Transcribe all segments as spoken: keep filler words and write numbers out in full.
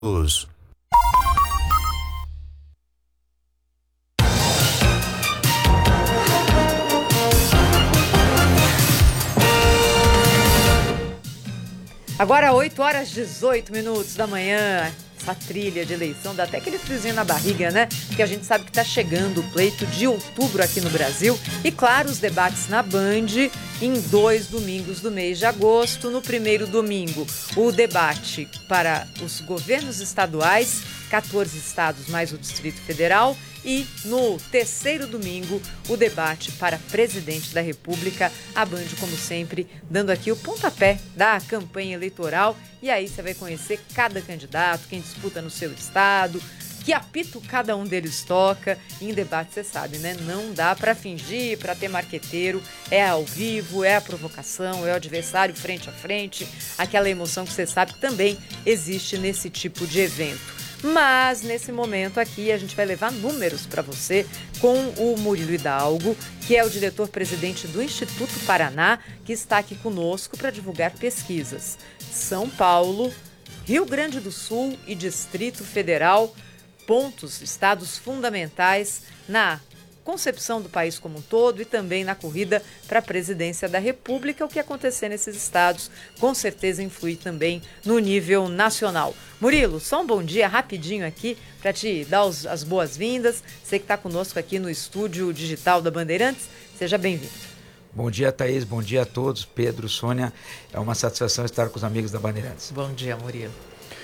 Agora oito horas e dezoito minutos da manhã, essa trilha de eleição dá até aquele friozinho na barriga, né? Porque a gente sabe que está chegando o pleito de outubro aqui no Brasil e, claro, os debates na Band em dois domingos do mês de agosto. No primeiro domingo, o debate para os governos estaduais, quatorze estados mais o Distrito Federal. E no terceiro domingo, o debate para presidente da República, a Band, como sempre, dando aqui o pontapé da campanha eleitoral. E aí você vai conhecer cada candidato, quem disputa no seu estado, que apito cada um deles toca. E em debate, você sabe, né? Não dá para fingir, para ter marqueteiro. É ao vivo, é a provocação, é o adversário frente a frente. Aquela emoção que você sabe que também existe nesse tipo de evento. Mas, nesse momento aqui, a gente vai levar números para você com o Murilo Hidalgo, que é o diretor-presidente do Instituto Paraná, que está aqui conosco para divulgar pesquisas. São Paulo, Rio Grande do Sul e Distrito Federal, pontos, estados fundamentais na concepção do país como um todo e também na corrida para a presidência da República. O que acontecer nesses estados com certeza influi também no nível nacional. Murilo, só um bom dia rapidinho aqui para te dar os, as boas-vindas. Você que está conosco aqui no estúdio digital da Bandeirantes, seja bem-vindo. Bom dia, Thaís, bom dia a todos, Pedro, Sônia, é uma satisfação estar com os amigos da Bandeirantes. Bom dia, Murilo.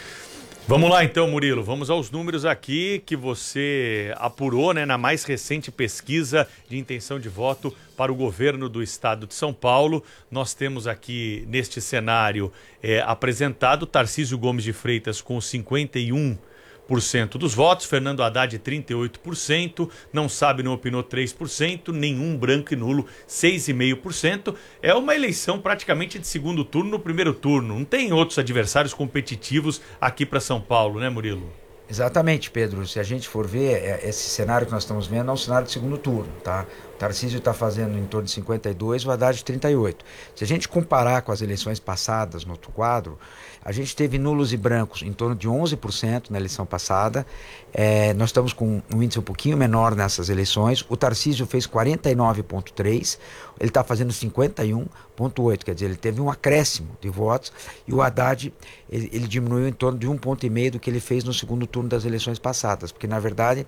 Vamos lá então, Murilo, vamos aos números aqui que você apurou, né, na mais recente pesquisa de intenção de voto para o governo do estado de São Paulo. Nós temos aqui neste cenário é, apresentado Tarcísio Gomes de Freitas com cinquenta e um por cento dos votos, Fernando Haddad trinta e oito por cento, não sabe, não opinou três por cento, nenhum branco e nulo seis vírgula cinco por cento. É uma eleição praticamente de segundo turno no primeiro turno. Não tem outros adversários competitivos aqui para São Paulo, né, Murilo? Exatamente, Pedro. Se a gente for ver, esse cenário que nós estamos vendo é um cenário de segundo turno, tá? O Tarcísio está fazendo em torno de cinquenta e dois, o Haddad trinta e oito. Se a gente comparar com as eleições passadas no outro quadro, a gente teve nulos e brancos em torno de onze por cento na eleição passada. É, nós estamos com um índice um pouquinho menor nessas eleições. O Tarcísio fez quarenta e nove vírgula três, ele está fazendo cinquenta e um vírgula oito, quer dizer, ele teve um acréscimo de votos, e o Haddad ele, ele diminuiu em torno de um ponto e meio do que ele fez no segundo turno das eleições passadas, porque na verdade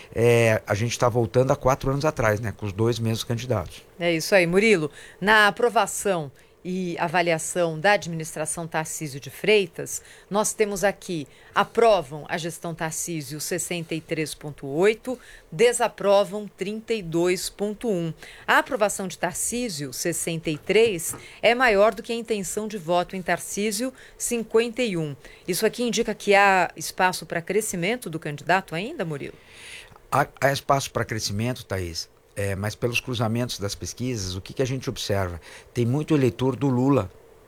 é, a gente está voltando a quatro anos atrás, né, com os dois mesmos candidatos. É isso aí, Murilo. Na aprovação e avaliação da administração Tarcísio de Freitas, nós temos aqui: aprovam a gestão Tarcísio sessenta e três vírgula oito, desaprovam trinta e dois vírgula um. A aprovação de Tarcísio, sessenta e três, é maior do que a intenção de voto em Tarcísio, cinquenta e um. Isso aqui indica que há espaço para crescimento do candidato ainda, Murilo? Há, há espaço para crescimento, Thaís. É, mas pelos cruzamentos das pesquisas, o que, que a gente observa? Tem muito eleitor do Lula,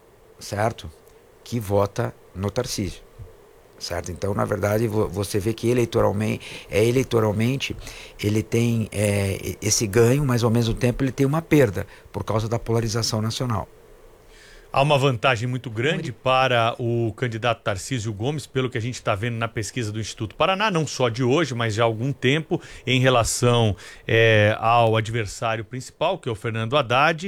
certo? Que vota no Tarcísio, certo? Então, na verdade, você vê que eleitoralmente, é, eleitoralmente ele tem é, esse ganho, mas ao mesmo tempo ele tem uma perda por causa da polarização nacional. Há uma vantagem muito grande para o candidato Tarcísio Gomes, pelo que a gente está vendo na pesquisa do Instituto Paraná, não só de hoje, mas já há algum tempo, em relação é, ao adversário principal, que é o Fernando Haddad.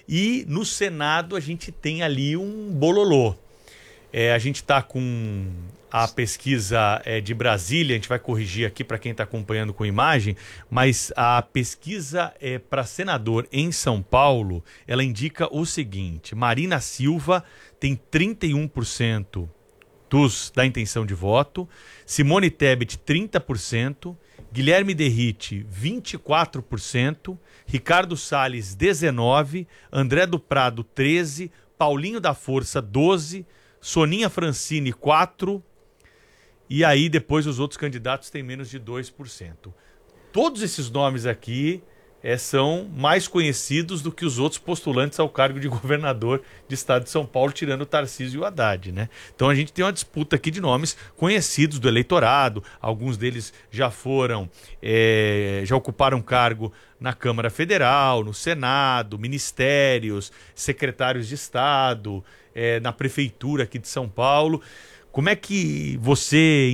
E no Senado a gente tem ali um bololô. É, a gente está com a pesquisa é, de Brasília, a gente vai corrigir aqui para quem está acompanhando com imagem, mas a pesquisa é, para senador em São Paulo, ela indica o seguinte: Marina Silva tem trinta e um por cento dos, da intenção de voto, Simone Tebet trinta por cento, Guilherme Derrite vinte e quatro por cento, Ricardo Salles dezenove por cento, André do Prado treze por cento, Paulinho da Força doze por cento, Soninha Francini quatro por cento, e aí depois os outros candidatos têm menos de dois por cento. Todos esses nomes aqui é, são mais conhecidos do que os outros postulantes ao cargo de governador de estado de São Paulo, tirando o Tarcísio e o Haddad, né? Então a gente tem uma disputa aqui de nomes conhecidos do eleitorado, alguns deles já foram, é, já ocuparam cargo na Câmara Federal, no Senado, ministérios, secretários de Estado, é, na Prefeitura aqui de São Paulo. Como é que você